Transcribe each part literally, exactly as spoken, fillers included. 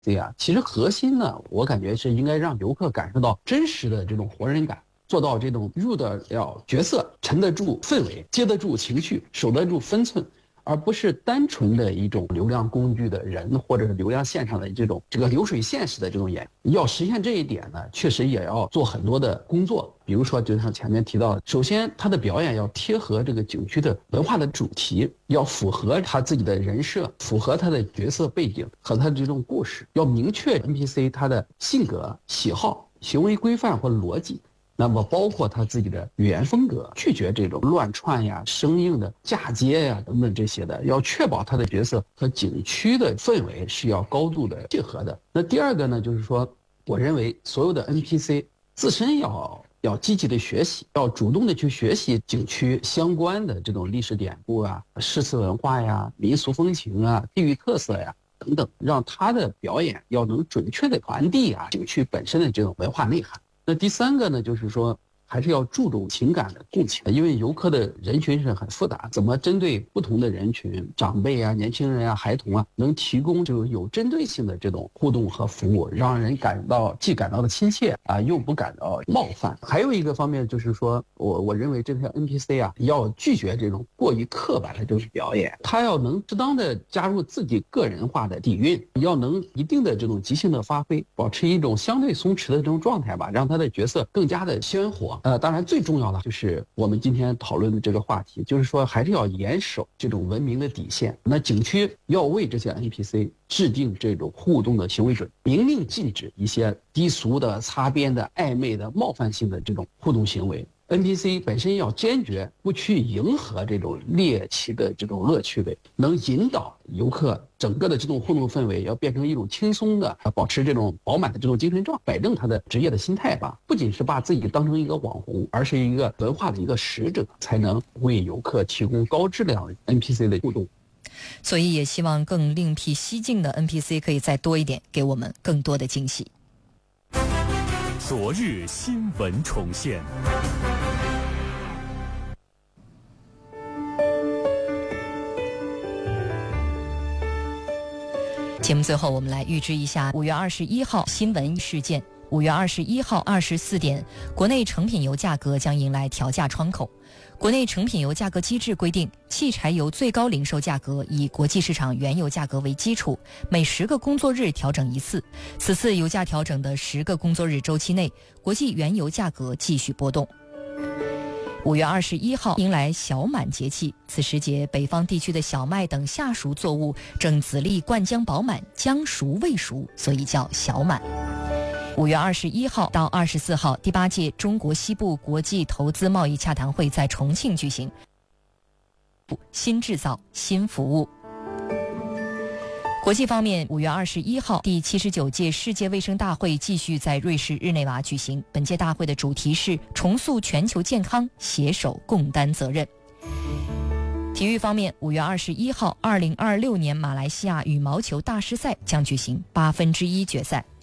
C 啊，其实核心呢，我感觉是应该让游客感受到真实的这种活人感，做到这种入得了角色、沉得住氛围、接得住情绪、守得住分寸，而不是单纯的一种流量工具的人，或者是流量线上的这种这个流水线式的这种演。要实现这一点呢，确实也要做很多的工作。比如说，就像前面提到的，首先他的表演要贴合这个景区的文化的主题，要符合他自己的人设，符合他的角色背景和他的这种故事，要明确 N P C 他的性格、喜好、行为规范或逻辑。那么包括他自己的语言风格，拒绝这种乱串呀、生硬的嫁接呀等等这些的，要确保他的角色和景区的氛围是要高度的契合的。那第二个呢，就是说，我认为所有的 N P C 自身要要积极的学习，要主动的去学习景区相关的这种历史典故啊、诗词文化呀、民俗风情啊、地域特色呀等等，让他的表演要能准确的传递啊景区本身的这种文化内涵。那第三个呢，就是说还是要注重情感的共情，因为游客的人群是很复杂，怎么针对不同的人群，长辈啊、年轻人啊、孩童啊，能提供这种有针对性的这种互动和服务，让人感到既感到的亲切啊，又不感到冒犯。还有一个方面就是说，我我认为这些 N P C 啊，要拒绝这种过于刻板的这种表演，他要能适当的加入自己个人化的底蕴，要能一定的这种即兴的发挥，保持一种相对松弛的这种状态吧，让他的角色更加的鲜活。呃，当然最重要的就是我们今天讨论的这个话题，就是说还是要严守这种文明的底线。那景区要为这些 N P C 制定这种互动的行为准，明令禁止一些低俗的、擦边的、暧昧的、冒犯性的这种互动行为。N P C 本身要坚决不去迎合这种猎奇的这种恶趣味，能引导游客整个的这种互动氛围要变成一种轻松的，保持这种饱满的这种精神状态，摆正他的职业的心态吧。不仅是把自己当成一个网红，而是一个文化的一个使者，才能为游客提供高质量的 N P C 的互动。 所以也希望更另辟蹊径的 N P C 可以再多一点，给我们更多的惊喜。 昨日新闻重现。 节目最后，我们来预知一下五月二十一号新闻事件。五月二十一号二十四点，国内成品油价格将迎来调价窗口。国内成品油价格机制规定，汽柴油最高零售价格以国际市场原油价格为基础，每十个工作日调整一次。此次油价调整的十个工作日周期内，国际原油价格继续波动。五月二十一号迎来小满节气，此时节北方地区的小麦等夏熟作物正籽粒灌浆饱满，将熟未熟，所以叫小满。五月二十一号到二十四号，第八届中国西部国际投资贸易洽谈会在重庆举行。新制造，新服务。国际方面，五月二十一号，第七十九届世界卫生大会继续在瑞士日内瓦举行。本届大会的主题是重塑全球健康，携手共担责任。体育方面，五月二十一号，二零二六年马来西亚羽毛球大师赛将举行八分之一决赛。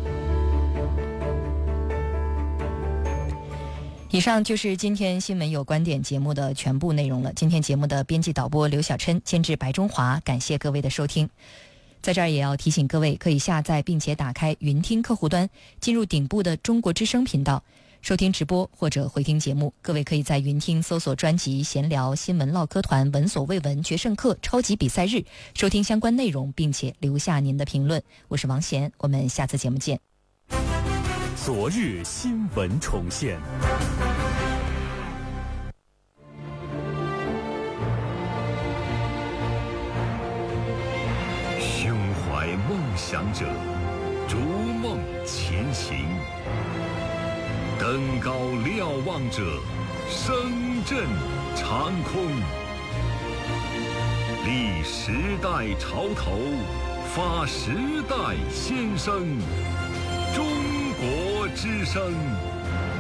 以上就是今天新闻有观点节目的全部内容了。今天节目的编辑导播刘小琛，监制白中华，感谢各位的收听。在这儿也要提醒各位，可以下载并且打开云听客户端，进入顶部的中国之声频道，收听直播或者回听节目。各位可以在云听搜索专辑闲聊、新闻唠嗑团、闻所未闻、决胜客、超级比赛日，收听相关内容，并且留下您的评论。我是王贤，我们下次节目见。 昨日新闻重现。 胸怀梦想者，逐梦前行；登高瞭望者，声震长空。立时代潮头，发时代先声。中国之声。